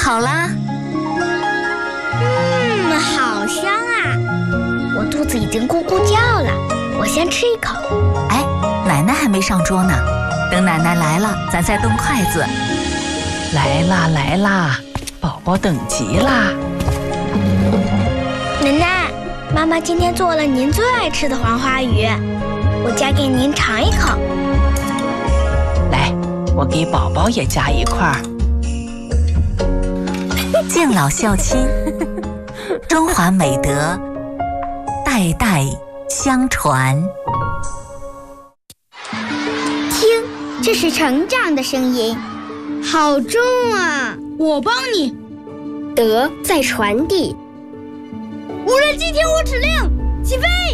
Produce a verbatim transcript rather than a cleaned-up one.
好啦。 嗯，好香啊！我肚子已经咕咕叫了，我先吃一口。 哎，奶奶还没上桌呢，等奶奶来了，咱再动筷子。 来啦来啦，宝宝等急啦！ 奶奶，妈妈今天做了您最爱吃的黄花鱼，我夹给您尝一口。 来，我给宝宝也夹一块儿。 敬老孝亲，中华美德代代相传。 听，这是成长的声音，好重啊！ 我帮你。 德在传递。 无人机听我指令，起飞！